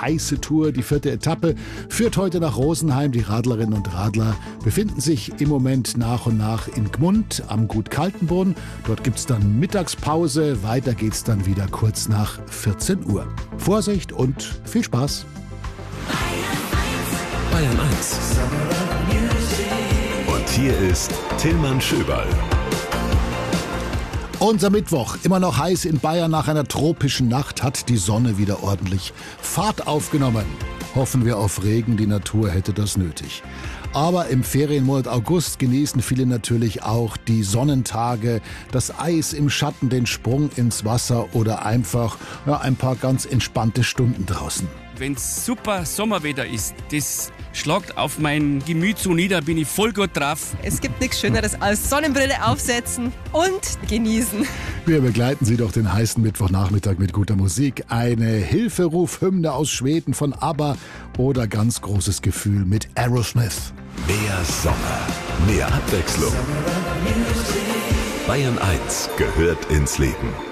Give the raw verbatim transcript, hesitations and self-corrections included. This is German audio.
heiße Tour. Die vierte Etappe führt heute nach Rosenheim. Die Radlerinnen und Radler befinden sich im Moment nach und nach in Gmund am Gut Kaltenbrunn. Dort gibt es dann Mittagspause. Weiter geht's dann wieder kurz nach vierzehn Uhr. Vorsicht und viel Spaß. Bayern eins. Und hier ist Tillmann Schöberl. Unser Mittwoch, immer noch heiß in Bayern nach einer tropischen Nacht, hat die Sonne wieder ordentlich Fahrt aufgenommen. Hoffen wir auf Regen, die Natur hätte das nötig. Aber im Ferienmonat August genießen viele natürlich auch die Sonnentage, das Eis im Schatten, den Sprung ins Wasser oder einfach ja, ein paar ganz entspannte Stunden draußen. Wenn es super Sommerwetter ist, das schlagt auf mein Gemüt so nieder, bin ich voll gut drauf. Es gibt nichts Schöneres als Sonnenbrille aufsetzen und genießen. Wir begleiten Sie doch den heißen Mittwochnachmittag mit guter Musik. Eine Hilferuf-Hymne aus Schweden von ABBA oder ganz großes Gefühl mit Aerosmith. Mehr Sommer, mehr Abwechslung. Bayern eins gehört ins Leben.